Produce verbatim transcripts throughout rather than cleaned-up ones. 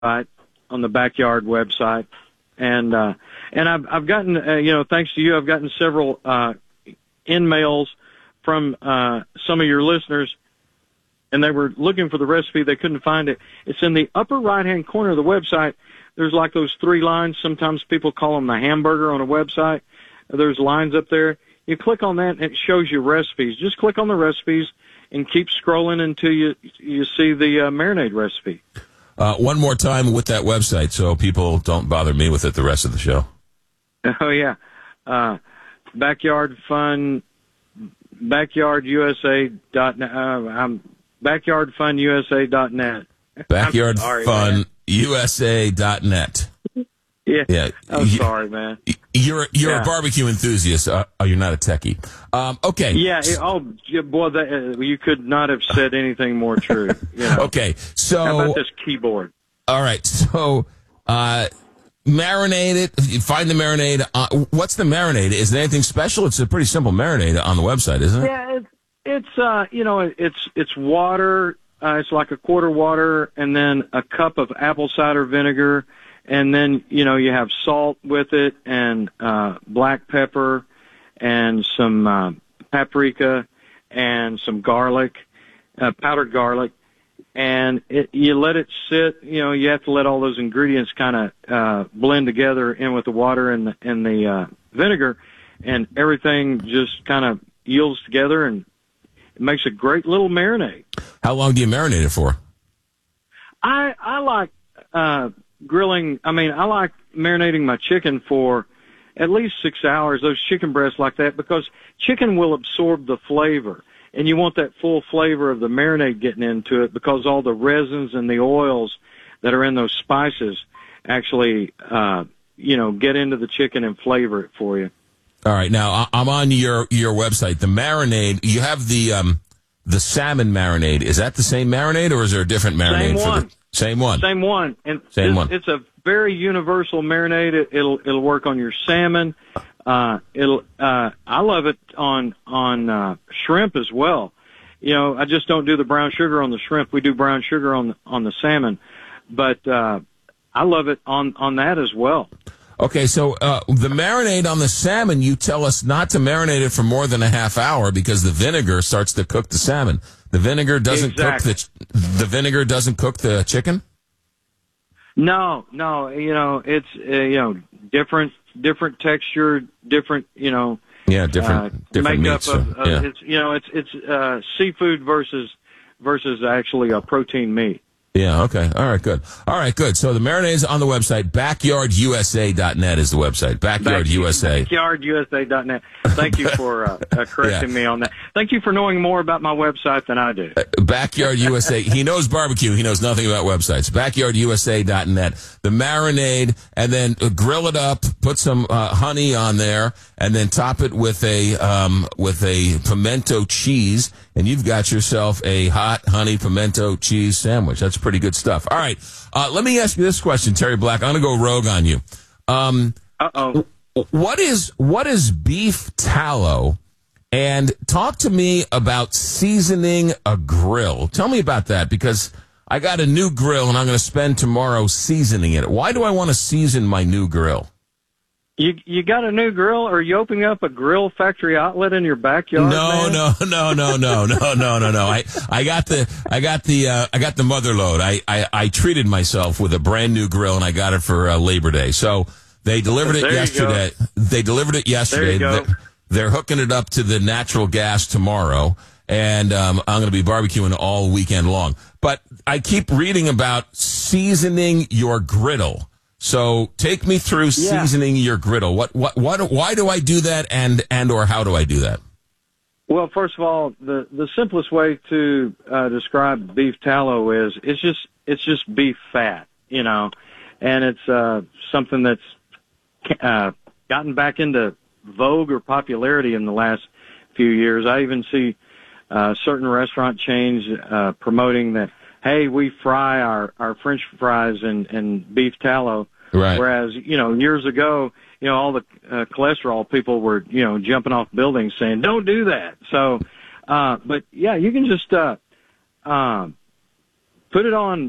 on the Backyard website. And, uh, and I've, I've gotten, uh, you know, thanks to you, I've gotten several, uh, in-mails from, uh, some of your listeners, and they were looking for the recipe. They couldn't find it. It's in the upper right-hand corner of the website. There's like those three lines. Sometimes people call them the hamburger on a website. There's lines up there. You click on that, and it shows you recipes. Just click on the recipes and keep scrolling until you, you see the, uh, marinade recipe. Uh, one more time with that website so people don't bother me with it the rest of the show. Oh, yeah. Uh, Backyard Fun, Backyard U S A dot net. Uh, I'm Backyard Fun U S A dot net. Backyard Fun U S A dot net. Yeah. Yeah. I'm you, sorry, man. You're you're yeah. a barbecue enthusiast. Uh, oh, you're not a techie. Um, okay. Yeah. It, oh, boy, that, uh, you could not have said anything more true. You know? Okay. So how about this keyboard? All right. So, uh, marinate it. Find the marinade. Uh, what's the marinade? Is it anything special? It's a pretty simple marinade on the website, isn't it? Yeah. It's it's uh you know it's it's water. Uh, it's like a quarter water, and then a cup of apple cider vinegar. And then, you know, you have salt with it and uh, black pepper and some uh, paprika and some garlic, uh, powdered garlic. And it, you let it sit, you know, you have to let all those ingredients kind of uh, blend together in with the water and the, and the uh, vinegar. And everything just kind of yields together, and it makes a great little marinade. How long do you marinate it for? I, I like... Uh, grilling, I mean, I like marinating my chicken for at least six hours, those chicken breasts like that, because chicken will absorb the flavor, and you want that full flavor of the marinade getting into it, because all the resins and the oils that are in those spices actually, uh, you know, get into the chicken and flavor it for you. All right. Now, I'm on your, your website. The marinade, you have the, um, the salmon marinade. Is that the same marinade, or is there a different marinade? Same for one. the Same one. Same one. And Same it's, one. It's a very universal marinade. It, it'll it'll work on your salmon. Uh, it'll. Uh, I love it on on uh, shrimp as well. You know, I just don't do the brown sugar on the shrimp. We do brown sugar on the, on the salmon, but uh, I love it on on that as well. Okay, so uh, the marinade on the salmon, you tell us not to marinate it for more than a half hour because the vinegar starts to cook the salmon. The vinegar doesn't exactly. cook the the vinegar doesn't cook the chicken? No, no, you know, it's uh, you know, different different texture, different, you know, yeah, different uh, different makeup meats. of, So, of yeah. it's you know, it's it's uh seafood versus versus actually a protein meat. Yeah, okay. All right, good. All right, good. So the marinade's on the website. Backyard U S A dot net is the website. Backyard U S A. Backyard U S A dot net. Thank you for uh, uh, correcting yeah. me on that. Thank you for knowing more about my website than I do. Uh, Backyard U S A. He knows barbecue. He knows nothing about websites. Backyard U S A dot net. The marinade, and then uh, grill it up. Put some uh, honey on there, and then top it with a um, with a pimento cheese, and you've got yourself a hot honey pimento cheese sandwich. That's pretty good stuff. All right, uh, let me ask you this question, Terry Black. I'm going to go rogue on you. Um, Uh-oh. What is what is beef tallow? And talk to me about seasoning a grill. Tell me about that, because I got a new grill and I'm going to spend tomorrow seasoning it. Why do I want to season my new grill? You you got a new grill? Or are you opening up a grill factory outlet in your backyard? No, man? no, no, no, no, no, no, no, no. I I got the I got the uh, I got the mother load. I, I I treated myself with a brand new grill, and I got it for uh, Labor Day. So they delivered it there yesterday. They delivered it yesterday. There you go. They're, they're hooking it up to the natural gas tomorrow, and um, I'm going to be barbecuing all weekend long. But I keep reading about seasoning your griddle. So take me through Yeah. seasoning your griddle. What, what, what, why do I do that, and, and or how do I do that? Well, first of all, the the simplest way to uh, describe beef tallow is it's just it's just beef fat, you know, and it's uh, something that's uh, gotten back into vogue or popularity in the last few years. I even see uh, certain restaurant chains uh, promoting that, hey, we fry our, our French fries in, in beef tallow. Right. Whereas, you know, years ago, you know, all the uh, cholesterol people were, you know, jumping off buildings saying, don't do that. So, uh, but yeah, you can just, uh, um, put it on,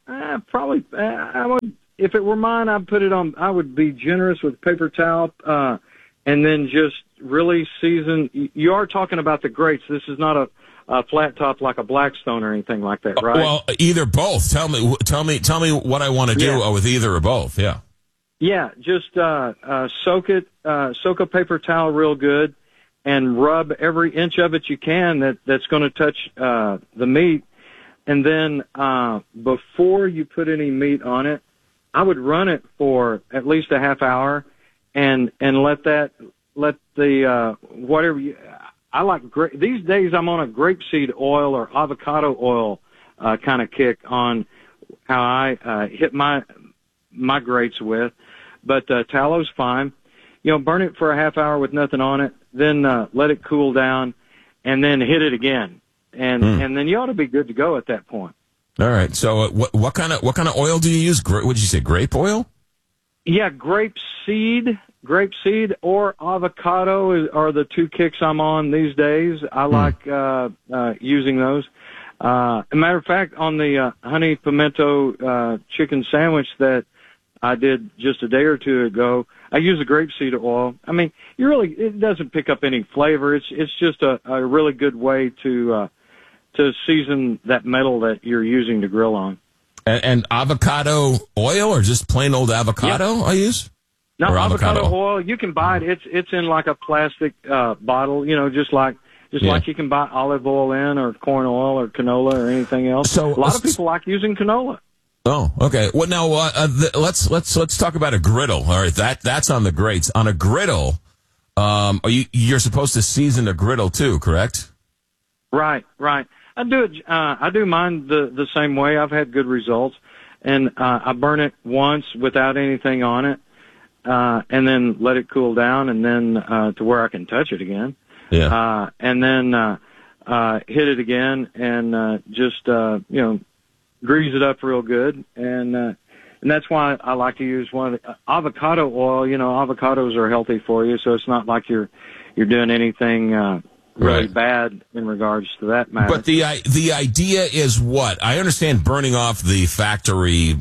uh, probably, uh, I would, if it were mine, I'd put it on, I would be generous with paper towel, uh, and then just really season. You are talking about the grates. This is not a, a flat top like a Blackstone or anything like that, right? Well, either both. Tell me, tell me, tell me what I want to do Yeah. with either or both. Yeah. Yeah, just uh, uh, soak it, uh, soak a paper towel real good, and rub every inch of it you can that that's going to touch uh, the meat. And then uh, before you put any meat on it, I would run it for at least a half hour, and and let that let the uh, whatever you. I like gra- these days. I'm on a grapeseed oil or avocado oil uh, kind of kick on how I uh, hit my my grates with. But uh, tallow is fine. You know, burn it for a half hour with nothing on it, then uh, let it cool down, and then hit it again, and Mm. and then you ought to be good to go at that point. All right. So, uh, what what kind of what kind of oil do you use? Gra- what did you say? Grape oil? Yeah, grape seed, grape seed, or avocado is, are the two kicks I'm on these days. I Mm. like uh, uh, using those. Uh, a matter of fact, on the uh, honey pimento uh, chicken sandwich that I did just a day or two ago, I use a grapeseed oil. I mean, you really, it doesn't pick up any flavor. It's it's just a, a really good way to uh, to season that metal that you're using to grill on. And, and avocado oil, or just plain old avocado? Yeah. I use. No, Or avocado, avocado. oil, you can buy it. It's it's in like a plastic uh, bottle, you know, just like just Yeah. like you can buy olive oil in, or corn oil, or canola, or anything else. So- a lot of people like using canola. Oh, okay. Well, now uh, uh, th- let's let's let's talk about a griddle. All right, that that's on the grates. On a griddle, um, are you you're supposed to season a griddle too, correct? Right, right. I do it. Uh, I do mine the the same way. I've had good results, and uh, I burn it once without anything on it, uh, and then let it cool down, and then uh, to where I can touch it again. Yeah. Uh, and then uh, uh, hit it again, and uh, just uh, you know. grease it up real good, and uh, and that's why I like to use one of the uh, avocado oil. You know, avocados are healthy for you, so it's not like you're you're doing anything uh, really Right. bad in regards to that matter. But the i- the idea is what? I understand burning off the factory,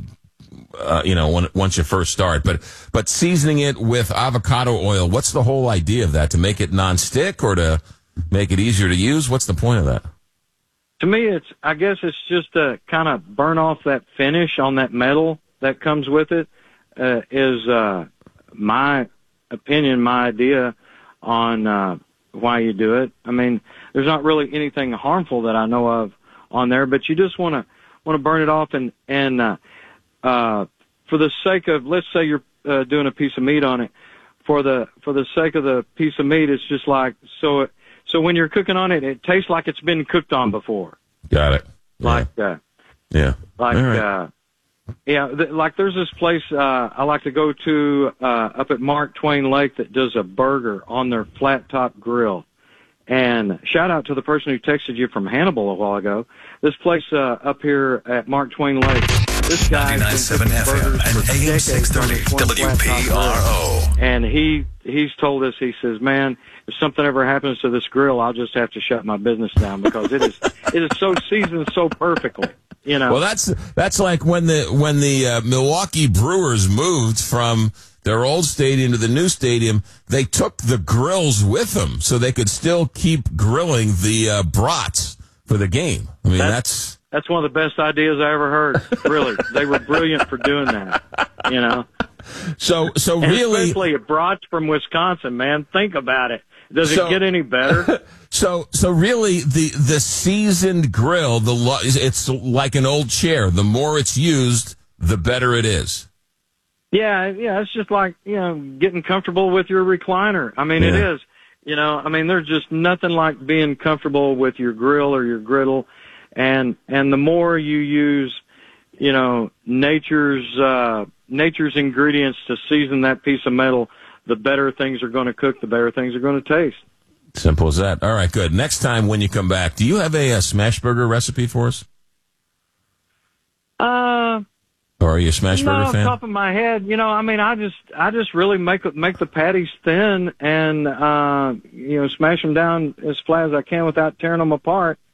uh, you know, when, once you first start, but but seasoning it with avocado oil. What's the whole idea of that? To make it nonstick, or to make it easier to use? What's the point of that? To me, it's I guess it's just to kind of burn off that finish on that metal that comes with it. Uh, is uh, my opinion, my idea on uh, why you do it. I mean, there's not really anything harmful that I know of on there, but you just want to want to burn it off, and and uh, uh, for the sake of, let's say you're uh, doing a piece of meat on it, for the for the sake of the piece of meat, it's just like so. It, So when you're cooking on it, it tastes like it's been cooked on before. Got it. Yeah. Like, uh, yeah. like, All right. uh, yeah, th- like there's this place, uh, I like to go to, uh, up at Mark Twain Lake that does a burger on their flat top grill. And shout out to the person who texted you from Hannibal a while ago. This place, uh, up here at Mark Twain Lake, this guy ninety-nine point seven F M and A M six thirty W P R O. And he, he's told us, he says, man, if something ever happens to this grill, I'll just have to shut my business down because it is, it is so seasoned so perfectly, you know. Well, that's that's like when the when the uh, Milwaukee Brewers moved from their old stadium to the new stadium. They took the grills with them so they could still keep grilling the uh, brats for the game. I mean, that's, that's That's one of the best ideas I ever heard. Really, they were brilliant for doing that. You know, so so and really. especially a brats from Wisconsin, man. Think about it. Does So- it get any better? So, so really, the the seasoned grill, the lo- it's like an old chair. The more it's used, the better it is. Yeah, yeah. It's just like, you know, getting comfortable with your recliner. I mean, it Yeah. is. You know, I mean, there's just nothing like being comfortable with your grill or your griddle, and and the more you use, you know, nature's uh, nature's ingredients to season that piece of metal, the better things are going to cook, the better things are going to taste. Simple as that. All right, good. Next time when you come back, do you have a, a smash burger recipe for us? Uh, Or are you a smash no, burger off fan? the top of my head, you know, I mean, I just, I just really make make the patties thin and, uh, you know, smash them down as flat as I can without tearing them apart,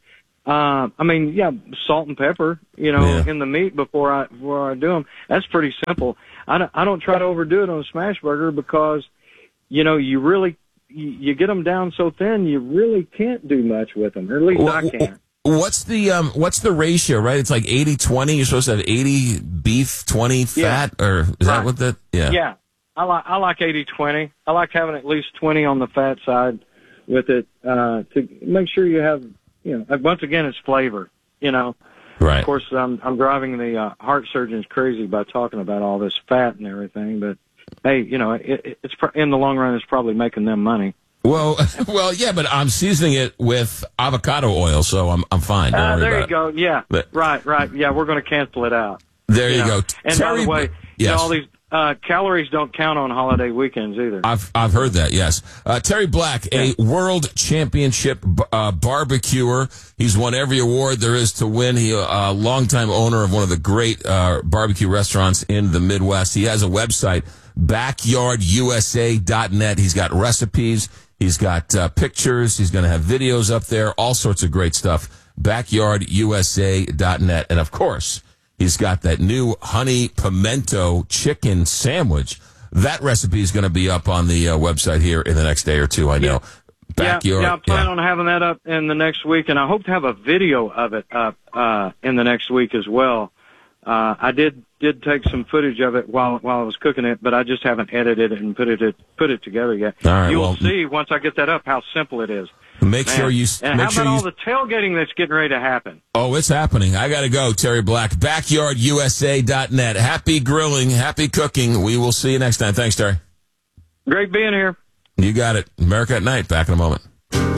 Uh, I mean, yeah, salt and pepper, you know, Yeah. in the meat before I before I do them. That's pretty simple. I don't, I don't try to overdo it on a smash burger because, you know, you really you, you get them down so thin, you really can't do much with them. Or at least Well, I can't. What's the um what's the ratio, right? It's like eighty twenty. You're supposed to have eighty beef, twenty fat, or is that Right. what that? Yeah. Yeah, I like I like eighty twenty. I like having at least twenty on the fat side with it uh, to make sure you have, you know, once again, it's flavor, you know. Right. Of course, I'm, I'm driving the uh, heart surgeons crazy by talking about all this fat and everything, but hey, you know, it, it's pro- in the long run, it's probably making them money. Well, well, yeah, but I'm seasoning it with avocado oil, so I'm I'm fine. Don't Uh, worry there about you it. go. Yeah, But- right, right. Yeah, we're going to cancel it out. There you, you know. go. And Terry, by the way, you yes. know, all these uh, calories don't count on holiday weekends either. I've I've heard that. Yes, uh, Terry Black, a world championship uh, barbecuer. He's won every award there is to win. He a uh, longtime owner of one of the great uh, barbecue restaurants in the Midwest. He has a website, backyard u s a dot net. He's got recipes. He's got uh, pictures. He's going to have videos up there. All sorts of great stuff. backyard u s a dot net, and of course, he's got that new honey pimento chicken sandwich. That recipe is going to be up on the uh, website here in the next day or two, I know. Backyard. Yeah, yeah, I plan yeah. on having that up in the next week, and I hope to have a video of it up uh, in the next week as well. Uh, I did did take some footage of it while while I was cooking it, but I just haven't edited it and put it put it together yet. All right, You'll well, see once I get that up how simple it is. Make Man. sure you. And make how sure about you. all the tailgating that's getting ready to happen? Oh, it's happening. I got to go, Terry Black. backyard u s a dot net. Happy grilling, happy cooking. We will see you next time. Thanks, Terry. Great being here. You got it. America at Night. Back in a moment.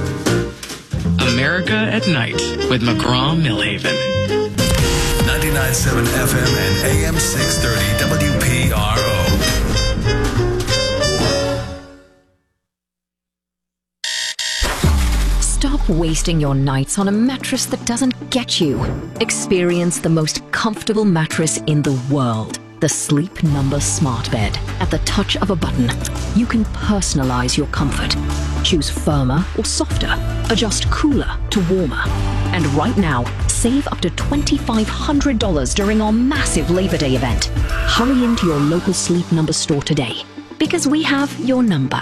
America at Night with McGraw Millhaven. ninety-nine point seven F M and A M six thirty W P R O. Stop wasting your nights on a mattress that doesn't get you. Experience the most comfortable mattress in the world. The Sleep Number Smart Bed. At the touch of a button, you can personalize your comfort. Choose firmer or softer. Adjust cooler to warmer. And right now, save up to twenty-five hundred dollars during our massive Labor Day event. Hurry into your local Sleep Number store today, because we have your number.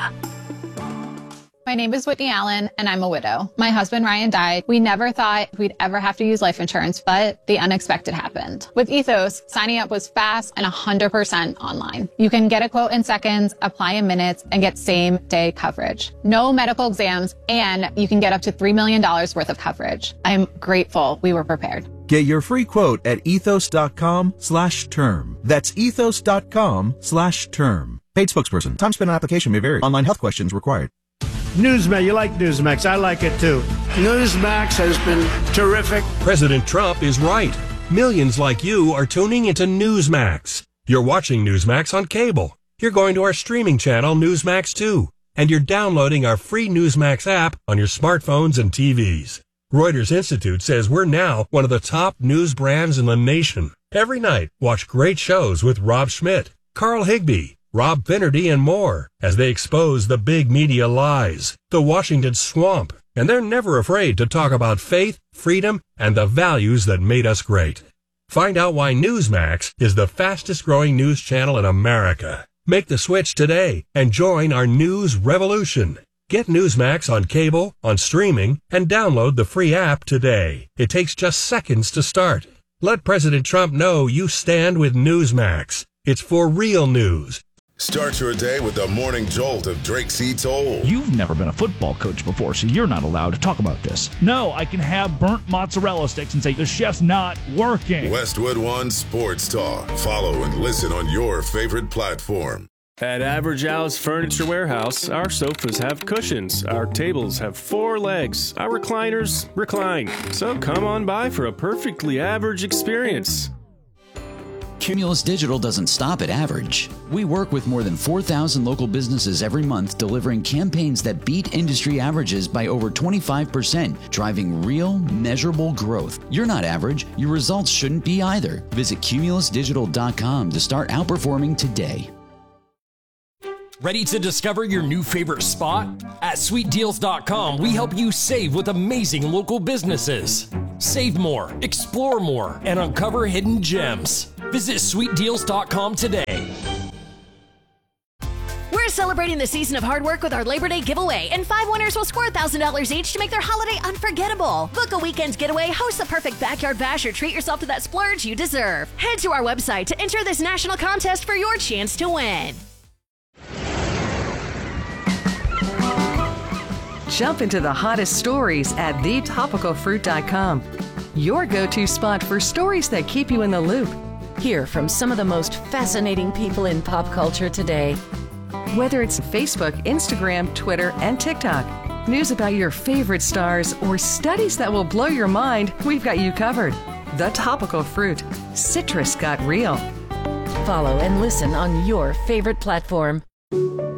My name is Whitney Allen, and I'm a widow. My husband, Ryan, died. We never thought we'd ever have to use life insurance, but the unexpected happened. With Ethos, signing up was fast and one hundred percent online. You can get a quote in seconds, apply in minutes, and get same-day coverage. No medical exams, and you can get up to three million dollars worth of coverage. I'm grateful we were prepared. Get your free quote at ethos.com slash term. That's ethos.com slash term. Paid spokesperson. Time spent on application may vary. Online health questions required. Newsmax, you like Newsmax. I like it too. Newsmax has been terrific. President Trump is right. Millions like you are tuning into Newsmax. You're watching Newsmax on cable. You're going to our streaming channel, Newsmax two. And you're downloading our free Newsmax app on your smartphones and T Vs. Reuters Institute says we're now one of the top news brands in the nation. Every night, watch great shows with Rob Schmidt, Carl Higbie, Rob Finnerty, and more as they expose the big media lies, the Washington swamp, and they're never afraid to talk about faith, freedom, and the values that made us great. Find out why Newsmax is the fastest growing news channel in America. Make the switch today and join our news revolution. Get Newsmax on cable, on streaming, and download the free app today. It takes just seconds to start. Let President Trump know you stand with Newsmax. It's for real news. Start your day with the morning jolt of Drake C. Toll. You've never been a football coach before, so you're not allowed to talk about this. No, I can have burnt mozzarella sticks and say the chef's not working. Westwood One Sports Talk. Follow and listen on your favorite platform. At Average Al's Furniture Warehouse, our sofas have cushions, our tables have four legs, our recliners recline. So come on by for a perfectly average experience. Cumulus Digital doesn't stop at average. We work with more than four thousand local businesses every month, delivering campaigns that beat industry averages by over twenty-five percent, driving real, measurable growth. You're not average. Your results shouldn't be either. Visit cumulus digital dot com to start outperforming today. Ready to discover your new favorite spot? At sweet deals dot com, we help you save with amazing local businesses. Save more, explore more, and uncover hidden gems. Visit sweet deals dot com today. We're celebrating the season of hard work with our Labor Day giveaway, and five winners will score one thousand dollars each to make their holiday unforgettable. Book a weekend getaway, host the perfect backyard bash, or treat yourself to that splurge you deserve. Head to our website to enter this national contest for your chance to win. Jump into the hottest stories at the topical fruit dot com. Your go-to spot for stories that keep you in the loop. Hear from some of the most fascinating people in pop culture today. Whether it's Facebook, Instagram, Twitter, and TikTok, news about your favorite stars, or studies that will blow your mind, we've got you covered. The Topical Fruit. Citrus got real. Follow and listen on your favorite platform.